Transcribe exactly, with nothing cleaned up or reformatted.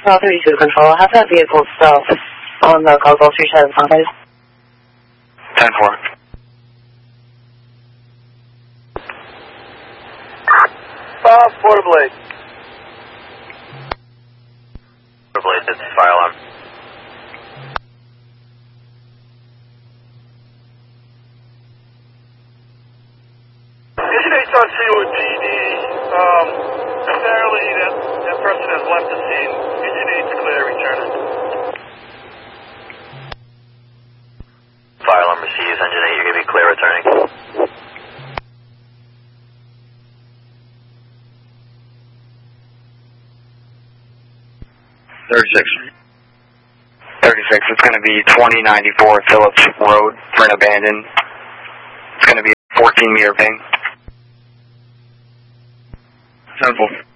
South thirty-two Control, have that vehicle stop on the Cogswell Street side of the please. ten four. Bob, Porter Blade. Porter Blade, this is fire alarm. It's on scene with P D. Um, apparently that, that person has left the scene. Engine eight to clear, returning. Fire alarm receives, engine eight, you're going to be clear returning. thirty-six. thirty-six, it's going to be twenty ninety-four Phillips Road for an abandoned. It's going to be a fourteen meter ping. Simple.